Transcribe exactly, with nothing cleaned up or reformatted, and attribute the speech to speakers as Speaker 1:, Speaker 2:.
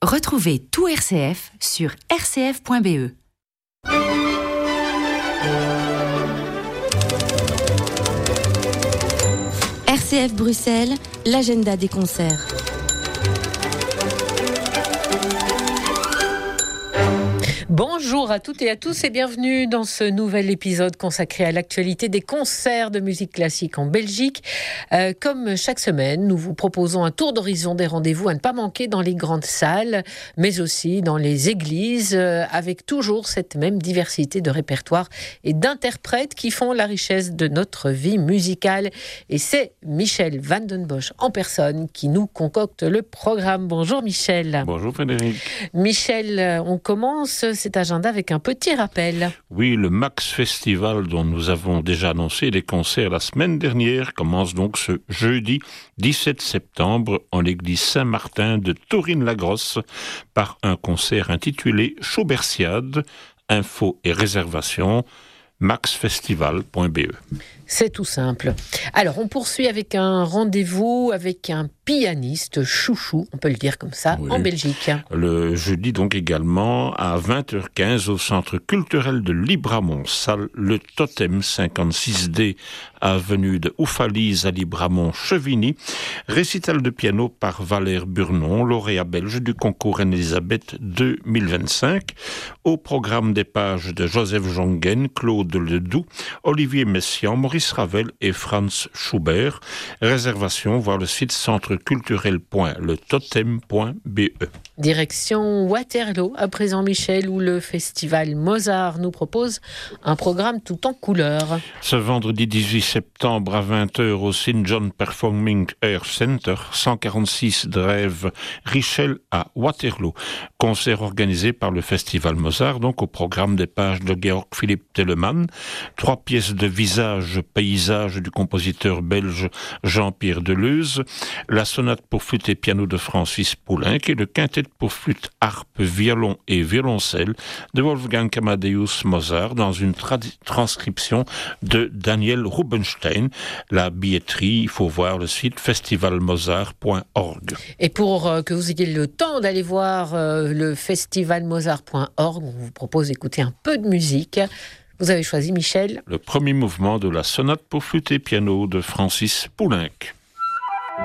Speaker 1: Retrouvez tout R C F sur r c f point b e.
Speaker 2: R C F Bruxelles, l'agenda des concerts.
Speaker 3: Bonjour à toutes et à tous et bienvenue dans ce nouvel épisode consacré à l'actualité des concerts de musique classique en Belgique. Euh, comme chaque semaine, nous vous proposons un tour d'horizon des rendez-vous à ne pas manquer dans les grandes salles, mais aussi dans les églises, euh, avec toujours cette même diversité de répertoires et d'interprètes qui font la richesse de notre vie musicale. Et c'est Michel Van den Bosch en personne qui nous concocte le programme. Bonjour Michel.
Speaker 4: Bonjour Frédéric.
Speaker 3: Michel, on commence cet agenda avec un petit rappel.
Speaker 4: Oui, le Max Festival dont nous avons déjà annoncé les concerts la semaine dernière commence donc ce jeudi dix-sept septembre en l'église Saint-Martin de Taurine-la-Grosse par un concert intitulé Schaubertiade. Infos et réservations max festival point b e.
Speaker 3: C'est tout simple. Alors, on poursuit avec un rendez-vous avec un pianiste chouchou, on peut le dire comme ça, oui. En Belgique.
Speaker 4: Le jeudi donc également à vingt heures quinze au Centre culturel de Libramont, salle Le Totem cinquante-six D, avenue de Oufalise à Libramont-Chevigny. Récital de piano par Valère Burnon, lauréat belge du concours Elisabeth deux mille vingt-cinq. Au programme des pages de Joseph Jongen, Claude Ledoux, Olivier Messiaen, Maurice Ravel et Franz Schubert. Réservation, voir le site centre culturel point le totem point b e.
Speaker 3: Direction Waterloo, à présent Michel, où le festival Mozart nous propose un programme tout en couleurs.
Speaker 4: Ce vendredi dix-huit septembre à vingt heures au Saint John Performing Arts Center, cent quarante-six Drève Richel à Waterloo. Concert organisé par le festival Mozart, donc au programme des pages de Georg Philipp Telemann. Trois pièces de visage, paysage du compositeur belge Jean-Pierre Deleuze, la sonate pour flûte et piano de Francis Poulenc et le quintet pour flûte, harpe, violon et violoncelle de Wolfgang Amadeus Mozart dans une trad- transcription de Daniel Rubinstein. La billetterie, il faut voir le site festival mozart point org.
Speaker 3: Et pour euh, que vous ayez le temps d'aller voir euh, le festival mozart point org, on vous propose d'écouter un peu de musique. Vous avez choisi, Michel,
Speaker 4: le premier mouvement de la sonate pour flûte et piano de Francis Poulenc.